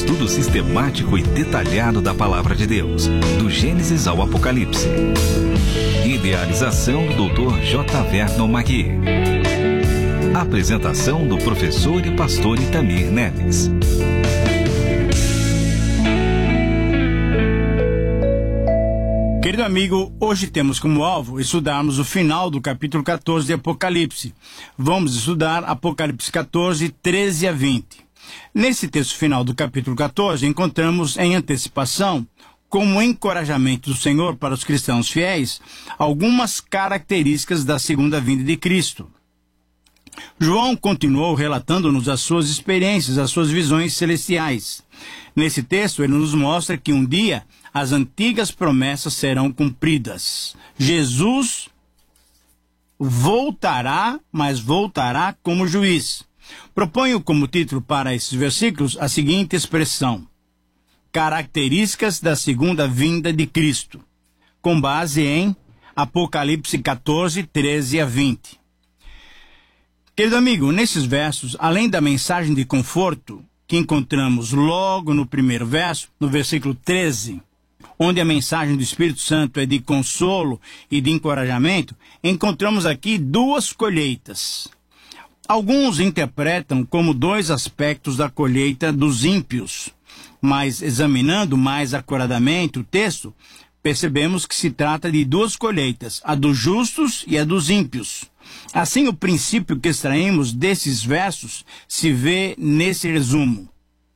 estudo sistemático e detalhado da Palavra de Deus, do Gênesis ao Apocalipse. Idealização do Dr. J. Vernon Magui. Apresentação do professor e pastor Itamir Neves. Querido amigo, hoje temos como alvo estudarmos o final do capítulo 14 de Apocalipse. Vamos estudar Apocalipse 14, 13 a 20. Nesse texto final do capítulo 14, encontramos em antecipação, como encorajamento do Senhor para os cristãos fiéis, algumas características da segunda vinda de Cristo. João continuou relatando-nos as suas experiências, as suas visões celestiais. Nesse texto, ele nos mostra que um dia as antigas promessas serão cumpridas. Jesus voltará, mas voltará como juiz. Proponho como título para esses versículos a seguinte expressão: características da segunda vinda de Cristo, com base em Apocalipse 14, 13 a 20. Querido amigo, nesses versos, além da mensagem de conforto que encontramos logo no primeiro verso, no versículo 13, onde a mensagem do Espírito Santo é de consolo e de encorajamento, encontramos aqui duas colheitas. Alguns interpretam como dois aspectos da colheita dos ímpios, mas examinando mais acuradamente o texto, percebemos que se trata de duas colheitas, a dos justos e a dos ímpios. Assim, o princípio que extraímos desses versos se vê nesse resumo.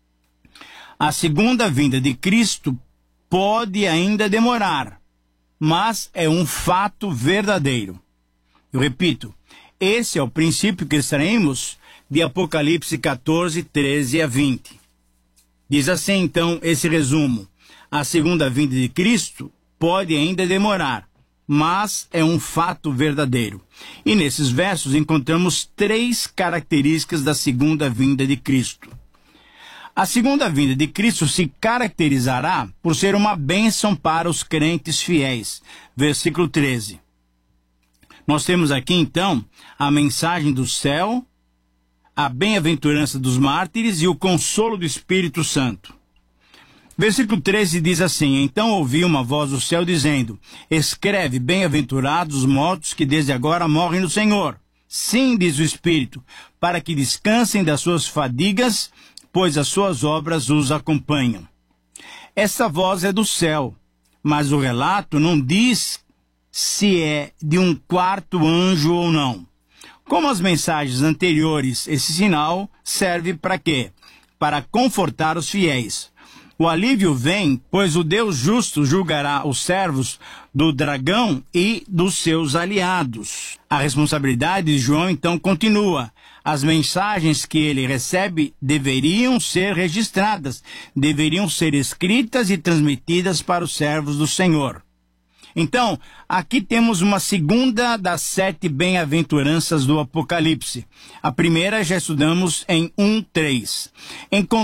A segunda vinda de Cristo pode ainda demorar, mas é um fato verdadeiro. Eu repito, esse é o princípio que extraímos de Apocalipse 14, 13 a 20. Diz assim, então, esse resumo: a segunda vinda de Cristo pode ainda demorar, mas é um fato verdadeiro. E nesses versos encontramos três características da segunda vinda de Cristo. A segunda vinda de Cristo se caracterizará por ser uma bênção para os crentes fiéis. Versículo 13. Nós temos aqui, então, a mensagem do céu, a bem-aventurança dos mártires e o consolo do Espírito Santo. Versículo 13 diz assim: então ouvi uma voz do céu dizendo: escreve, bem-aventurados os mortos que desde agora morrem no Senhor. Sim, diz o Espírito, para que descansem das suas fadigas, pois as suas obras os acompanham. Essa voz é do céu, mas o relato não diz se é de um quarto anjo ou não. Como as mensagens anteriores, esse sinal serve para quê? Para confortar os fiéis. O alívio vem, pois o Deus justo julgará os servos do dragão e dos seus aliados. A responsabilidade de João, então, continua. As mensagens que ele recebe deveriam ser registradas, deveriam ser escritas e transmitidas para os servos do Senhor. Então, aqui temos uma segunda das 7 bem-aventuranças do Apocalipse. A primeira já estudamos em 1:3.